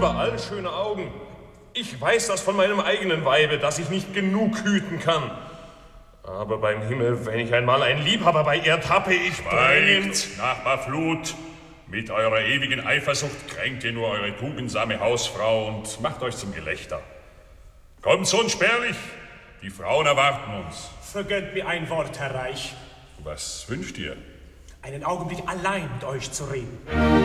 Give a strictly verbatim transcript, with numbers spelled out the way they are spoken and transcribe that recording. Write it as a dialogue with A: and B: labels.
A: überall schöne Augen. Ich weiß das von meinem eigenen Weibe, dass ich nicht genug hüten kann. Aber beim Himmel, wenn ich einmal einen Liebhaber bei ihr tappe, ich bringe...
B: Schweigt, Nachbar Flut. Mit eurer ewigen Eifersucht kränkt ihr nur eure tugendsame Hausfrau und macht euch zum Gelächter. Kommt schon spärlich, die Frauen erwarten uns.
C: Vergönnt mir ein Wort, Herr Reich.
B: Was wünscht ihr?
C: Einen Augenblick allein mit euch zu reden.